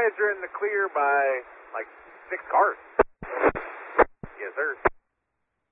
guys are in the clear by like 6 cars. Yes, sir.